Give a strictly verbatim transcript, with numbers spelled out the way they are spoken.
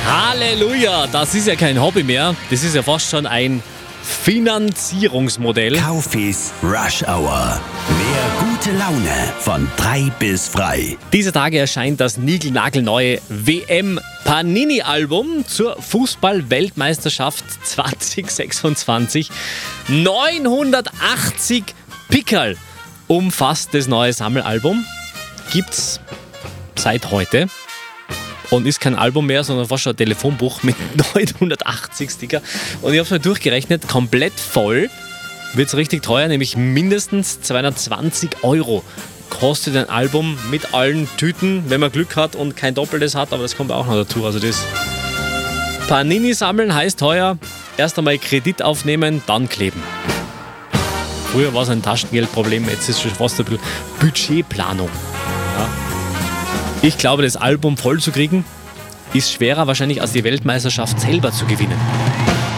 Halleluja, das ist ja kein Hobby mehr, das ist ja fast schon ein Finanzierungsmodell. Kaufis Rush Hour. Mehr gute Laune von drei bis frei. Dieser Tage erscheint das niegelnagelneue W M-Panini-Album zur Fußball-Weltmeisterschaft zwanzig sechsundzwanzig. neunhundertachtzig Pickerl umfasst das neue Sammelalbum. Gibt's seit heute. Und ist kein Album mehr, sondern fast schon ein Telefonbuch mit neunhundertachtzig Sticker. Und ich habe es mal durchgerechnet, komplett voll wird es richtig teuer, nämlich mindestens zweihundertzwanzig Euro kostet ein Album mit allen Tüten, wenn man Glück hat und kein Doppeltes hat, aber das kommt auch noch dazu. Also das Panini sammeln heißt teuer, erst einmal Kredit aufnehmen, dann kleben. Früher war es ein Taschengeldproblem, jetzt ist es schon fast ein bisschen Budgetplanung. Ja. Ich glaube, das Album voll zu kriegen, ist schwerer wahrscheinlich als die Weltmeisterschaft selber zu gewinnen.